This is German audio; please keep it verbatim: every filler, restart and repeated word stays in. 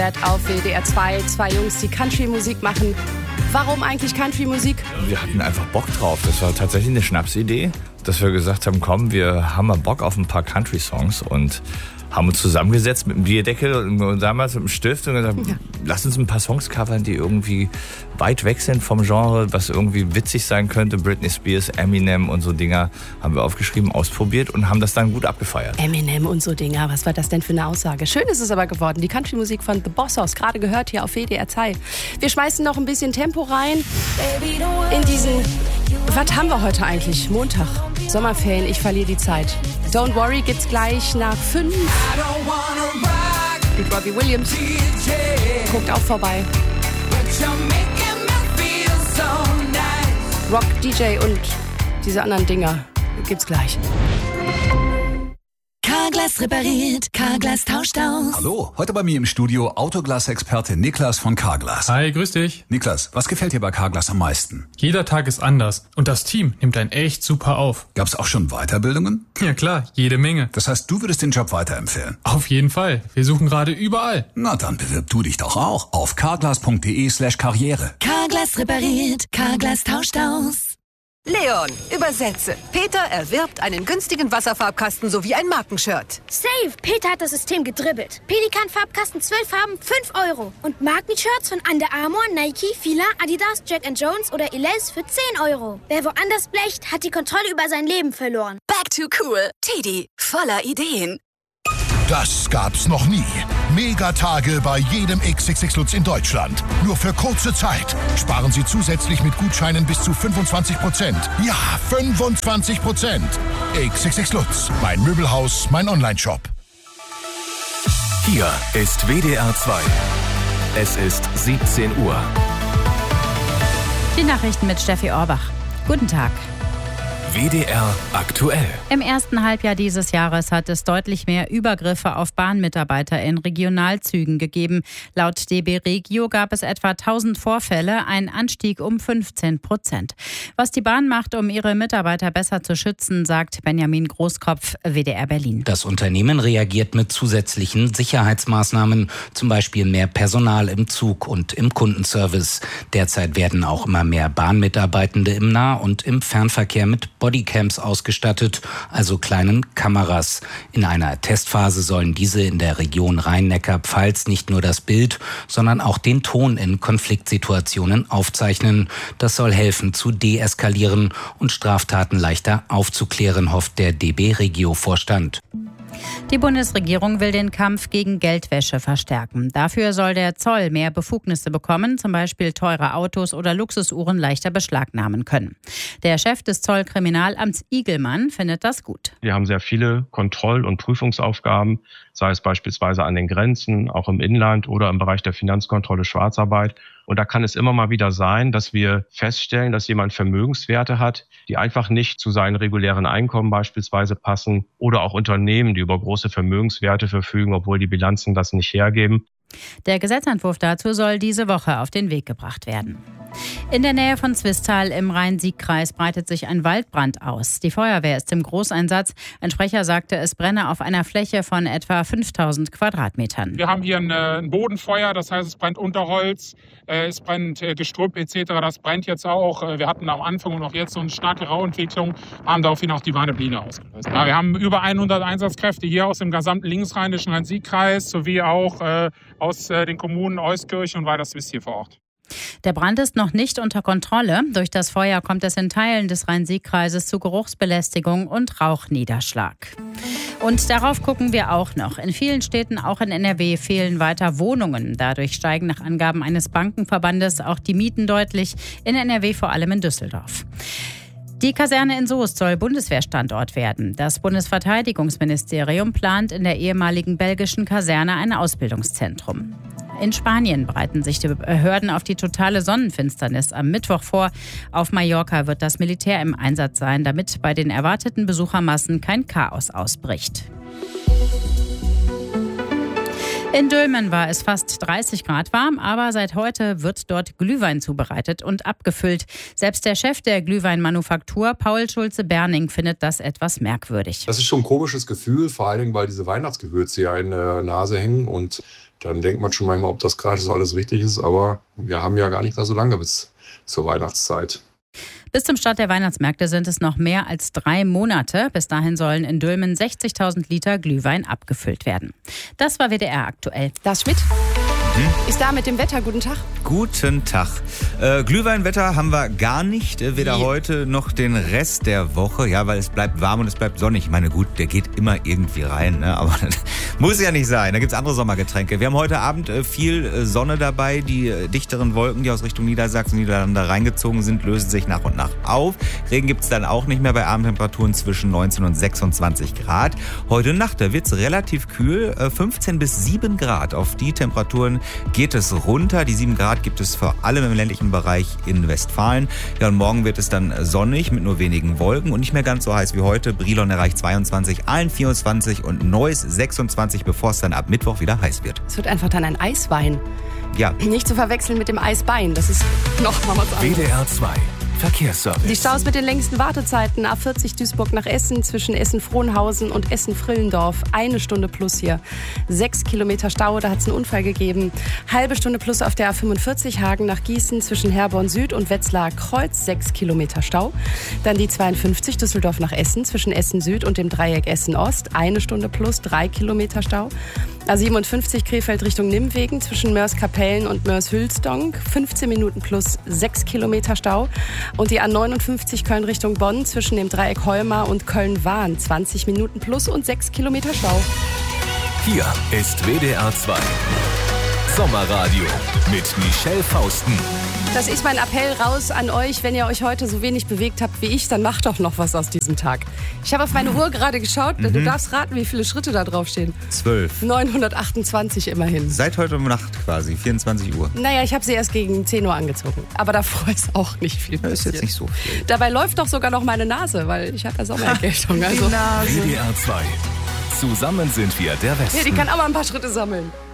Auf W D R zwei, zwei Jungs, die Country-Musik machen. Warum eigentlich Country-Musik? Wir hatten einfach Bock drauf. Das war tatsächlich eine Schnapsidee, dass wir gesagt haben, komm, wir haben mal Bock auf ein paar Country-Songs und haben uns zusammengesetzt mit einem Bierdeckel und damals mit einem Stift und gesagt, ja. lass uns ein paar Songs covern, die irgendwie weit weg sind vom Genre, was irgendwie witzig sein könnte. Britney Spears, Eminem und so Dinger haben wir aufgeschrieben, ausprobiert und haben das dann gut abgefeiert. Eminem und so Dinger, was war das denn für eine Aussage? Schön ist es aber geworden. Die Country-Musik von The Bossos, gerade gehört hier auf W D R zwei. Wir schmeißen noch ein bisschen Tempo rein in diesen... Was haben wir heute eigentlich? Montag, Sommerferien, ich verliere die Zeit. Don't Worry gibt's gleich nach fünf. Mit Robbie Williams. Guckt auch vorbei. Rock, D J und diese anderen Dinger gibt's gleich. Carglass repariert, Carglass tauscht aus. Hallo, heute bei mir im Studio Autoglas-Experte Niklas von Carglass. Hi, grüß dich. Niklas, was gefällt dir bei Carglass am meisten? Jeder Tag ist anders und das Team nimmt einen echt super auf. Gab's auch schon Weiterbildungen? Ja klar, jede Menge. Das heißt, du würdest den Job weiterempfehlen? Auf jeden Fall. Wir suchen gerade überall. Na dann bewirb du dich doch auch auf carglass.de slash karriere. Carglass repariert, Carglass tauscht aus. Leon, übersetze. Peter erwirbt einen günstigen Wasserfarbkasten sowie ein Markenshirt. Safe! Peter hat das System gedribbelt. Pelikan-Farbkasten zwölf Farben, fünf Euro. Und Markenshirts von Under Armour, Nike, Fila, Adidas, Jack and Jones oder Elize für zehn Euro. Wer woanders blecht, hat die Kontrolle über sein Leben verloren. Back to cool. Teddy, voller Ideen. Das gab's noch nie. Megatage bei jedem X X X Lutz in Deutschland. Nur für kurze Zeit. Sparen Sie zusätzlich mit Gutscheinen bis zu fünfundzwanzig Prozent. Ja, fünfundzwanzig Prozent. X X X Lutz, mein Möbelhaus, mein Onlineshop. Hier ist W D R zwei. Es ist siebzehn Uhr. Die Nachrichten mit Steffi Orbach. Guten Tag. W D R aktuell. Im ersten Halbjahr dieses Jahres hat es deutlich mehr Übergriffe auf Bahnmitarbeiter in Regionalzügen gegeben. Laut D B Regio gab es etwa tausend Vorfälle, ein Anstieg um fünfzehn Prozent. Was die Bahn macht, um ihre Mitarbeiter besser zu schützen, sagt Benjamin Großkopf, W D R Berlin. Das Unternehmen reagiert mit zusätzlichen Sicherheitsmaßnahmen, zum Beispiel mehr Personal im Zug und im Kundenservice. Derzeit werden auch immer mehr Bahnmitarbeitende im Nah- und im Fernverkehr mit Bodycams ausgestattet, also kleinen Kameras. In einer Testphase sollen diese in der Region Rhein-Neckar-Pfalz nicht nur das Bild, sondern auch den Ton in Konfliktsituationen aufzeichnen. Das soll helfen zu deeskalieren und Straftaten leichter aufzuklären, hofft der D B-Regio-Vorstand. Die Bundesregierung will den Kampf gegen Geldwäsche verstärken. Dafür soll der Zoll mehr Befugnisse bekommen, zum Beispiel teure Autos oder Luxusuhren leichter beschlagnahmen können. Der Chef des Zollkriminalamts Igelmann findet das gut. Wir haben sehr viele Kontroll- und Prüfungsaufgaben, sei es beispielsweise an den Grenzen, auch im Inland oder im Bereich der Finanzkontrolle Schwarzarbeit. Und da kann es immer mal wieder sein, dass wir feststellen, dass jemand Vermögenswerte hat, die einfach nicht zu seinen regulären Einkommen beispielsweise passen, oder auch Unternehmen, die über große Vermögenswerte verfügen, obwohl die Bilanzen das nicht hergeben. Der Gesetzentwurf dazu soll diese Woche auf den Weg gebracht werden. In der Nähe von Zwistal im Rhein-Sieg-Kreis breitet sich ein Waldbrand aus. Die Feuerwehr ist im Großeinsatz. Ein Sprecher sagte, es brenne auf einer Fläche von etwa fünftausend Quadratmetern. Wir haben hier ein Bodenfeuer, das heißt, es brennt Unterholz, es brennt Gestrüpp et cetera. Das brennt jetzt auch. Wir hatten am Anfang und auch jetzt so eine starke Rauentwicklung, haben daraufhin auch die Warnebline ausgelöst. Ja, wir haben über hundert Einsatzkräfte hier aus dem gesamten linksrheinischen Rhein-Sieg-Kreis sowie auch äh, aus äh, den Kommunen Euskirchen und Weiderswist hier vor Ort. Der Brand ist noch nicht unter Kontrolle. Durch das Feuer kommt es in Teilen des Rhein-Sieg-Kreises zu Geruchsbelästigung und Rauchniederschlag. Und darauf gucken wir auch noch. In vielen Städten, auch in N R W, fehlen weiter Wohnungen. Dadurch steigen nach Angaben eines Bankenverbandes auch die Mieten deutlich. In N R W vor allem in Düsseldorf. Die Kaserne in Soest soll Bundeswehrstandort werden. Das Bundesverteidigungsministerium plant in der ehemaligen belgischen Kaserne ein Ausbildungszentrum. In Spanien bereiten sich die Behörden auf die totale Sonnenfinsternis am Mittwoch vor. Auf Mallorca wird das Militär im Einsatz sein, damit bei den erwarteten Besuchermassen kein Chaos ausbricht. In Dülmen war es fast dreißig Grad warm, aber seit heute wird dort Glühwein zubereitet und abgefüllt. Selbst der Chef der Glühweinmanufaktur, Paul Schulze-Berning, findet das etwas merkwürdig. Das ist schon ein komisches Gefühl, vor allen Dingen, weil diese Weihnachtsgewürze ja in der Nase hängen und Dann denkt man schon manchmal, ob das gerade so alles richtig ist. Aber wir haben ja gar nicht mehr so lange bis zur Weihnachtszeit. Bis zum Start der Weihnachtsmärkte sind es noch mehr als drei Monate. Bis dahin sollen in Dülmen sechzigtausend Liter Glühwein abgefüllt werden. Das war W D R aktuell. Lars Schmidt hm? ist da mit dem Wetter. Guten Tag. Guten Tag. Äh, Glühweinwetter haben wir gar nicht. Äh, weder Wie? heute noch den Rest der Woche. Ja, weil es bleibt warm und es bleibt sonnig. Ich meine, gut, der geht immer irgendwie rein. Ne? Aber das muss ja nicht sein. Da gibt es andere Sommergetränke. Wir haben heute Abend äh, viel äh, Sonne dabei. Die äh, dichteren Wolken, die aus Richtung Niedersachsen, Niederlande reingezogen sind, lösen sich nach und nach auf. Regen gibt es dann auch nicht mehr bei Abendtemperaturen zwischen neunzehn und sechsundzwanzig Grad. Heute Nacht, da wird es relativ kühl. Äh, fünfzehn bis sieben Grad. Auf die Temperaturen geht es runter. Die sieben Grad gibt es vor allem im ländlichen Bereich in Westfalen. Ja, und morgen wird es dann sonnig mit nur wenigen Wolken und nicht mehr ganz so heiß wie heute. Brilon erreicht zweiundzwanzig, Aalen vierundzwanzig und Neuss sechsundzwanzig, bevor es dann ab Mittwoch wieder heiß wird. Es wird einfach dann ein Eiswein. Ja. Nicht zu verwechseln mit dem Eisbein. Das ist noch mal was anderes. W D R zwei. Verkehrsservice. Die Staus mit den längsten Wartezeiten. A vierzig Duisburg nach Essen zwischen Essen-Frohnhausen und Essen-Frillendorf. Eine Stunde plus hier. Sechs Kilometer Stau, da hat es einen Unfall gegeben. Halbe Stunde plus auf der A fünfundvierzig Hagen nach Gießen zwischen Herborn Süd und Wetzlar Kreuz. Sechs Kilometer Stau. Dann die zweiundfünfzig Düsseldorf nach Essen zwischen Essen Süd und dem Dreieck Essen Ost. Eine Stunde plus, drei Kilometer Stau. A siebenundfünfzig Krefeld Richtung Nimwegen zwischen Mörs-Kapellen und Mörs-Hülsdonk. fünfzehn Minuten plus, sechs Kilometer Stau. Und die A neunundfünfzig Köln Richtung Bonn zwischen dem Dreieck Heumar und Köln-Wahn. zwanzig Minuten plus und sechs Kilometer Stau. Hier ist W D R zwei. Sommerradio mit Michelle Fausten. Das ist mein Appell raus an euch, wenn ihr euch heute so wenig bewegt habt wie ich, dann macht doch noch was aus diesem Tag. Ich habe auf meine Uhr gerade geschaut, mhm. du darfst raten, wie viele Schritte da drauf stehen. Zwölf. neunhundertachtundzwanzig immerhin. Seit heute um Nacht quasi, vierundzwanzig Uhr. Naja, ich habe sie erst gegen zehn Uhr angezogen. Aber davor ist auch nicht viel passiert. Das ist jetzt nicht so viel. Dabei läuft doch sogar noch meine Nase, weil ich habe ja Sommererkältung. Also. W D R zwei. Zusammen sind wir der Westen. Ja, die kann auch mal ein paar Schritte sammeln.